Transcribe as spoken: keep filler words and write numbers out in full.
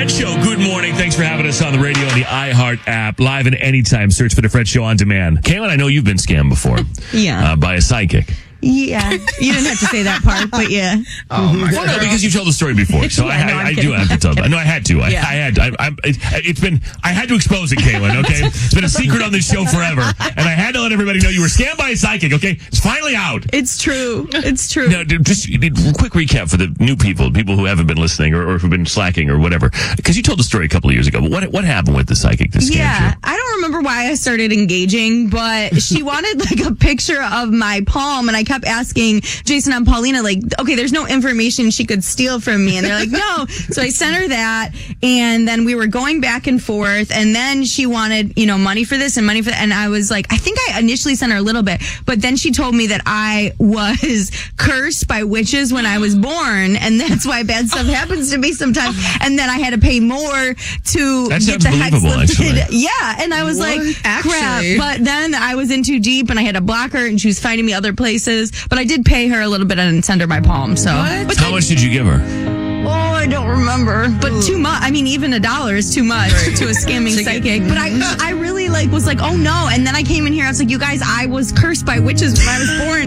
Fred Show. Good morning. Thanks for having us on the radio and the iHeart app. Live and anytime. Search for the Fred Show on demand. Kaylin, I know you've been scammed before. Yeah. Uh, by a psychic. Yeah. You didn't have to say that part, but yeah. Oh, my Well, God. no, because you told the story before, so Yeah, I, no, I, I'm I do kidding. have to tell that. No, I had to. I, Yeah. I had. I, I, it, it's been. I had to expose it, Kaylin. Okay, it's been a secret on this show forever, and I had to let everybody know you were scammed by a psychic. Okay, it's finally out. It's true. It's true. Now, dude, just a quick recap for the new people, people who haven't been listening or, or who've been slacking or whatever, because you told the story a couple of years ago. But what what happened with the psychic that scammed Yeah, you? I don't remember why I started engaging, but she wanted like a picture of my palm, and I kept asking Jason and Paulina, like, okay, there's no information she could steal from me, and they're like, no. So I sent her that, and then we were going back and forth, and then she wanted, you know, money for this and money for that, and I was like, I think I initially sent her a little bit, but then she told me that I was cursed by witches when I was born, and that's why bad stuff happens to me sometimes, and then I had to pay more to That get sounds the hex believable, lifted. actually. Yeah, and I was What? like, Actually. crap. But then I was in too deep, and I had to block her, and she was finding me other places. But I did pay her a little bit and send her my palm. So, What? but How much did you give her? oh, I don't remember. But too much. I mean, even a dollar is too much to a scamming To get- psychic. But I, I really like was like, oh no. And then I came in here. I was like, you guys, I was cursed by witches when I was born.